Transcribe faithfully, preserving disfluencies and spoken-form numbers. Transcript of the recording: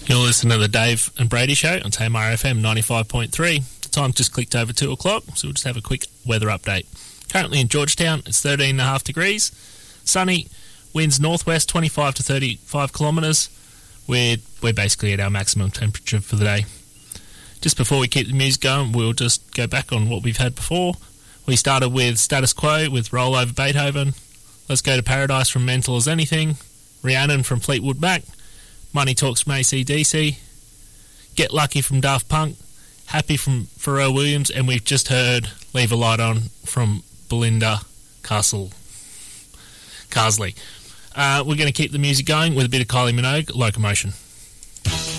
You're listening to the Dave and Brady Show on Tamar F M ninety-five point three. The time just clicked over two o'clock, so we'll just have a quick weather update. Currently in Georgetown, it's thirteen and a half degrees. Sunny, winds northwest twenty-five to thirty-five kilometres. We're, we're basically at our maximum temperature for the day. Just before we keep the music going, we'll just go back on what we've had before. We started with Status Quo with Roll Over Beethoven. Let's Go to Paradise from Mental as Anything. Rhiannon from Fleetwood Mac. Money Talks from A C D C. Get Lucky from Daft Punk. Happy from Pharrell Williams. And we've just heard Leave a Light On from Belinda Castle Carsley. Uh, we're going to keep the music going with a bit of Kylie Minogue, Locomotion.